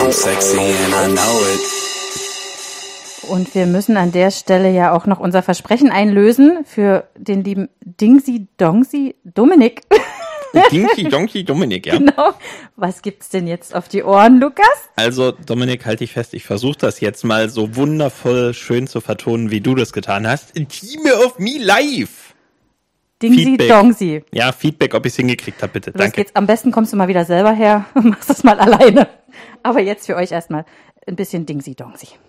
I'm sexy and I know it. Und wir müssen an der Stelle ja auch noch unser Versprechen einlösen für den lieben Dingsy Dongsy Dominik. Dinky Donkey Dominik, ja. Genau. Was gibt's denn jetzt auf die Ohren, Lukas? Also, Dominik, halt dich fest, ich versuche das jetzt mal so wundervoll schön zu vertonen, wie du das getan hast. Team of Me Live! Dingsy Feedback. Dongsy. Ja, Feedback, ob ich es hingekriegt habe, bitte. Los Danke. geht's. Am besten kommst du mal wieder selber her und machst das mal alleine. Aber jetzt für euch erstmal ein bisschen Dingsy Dongsy.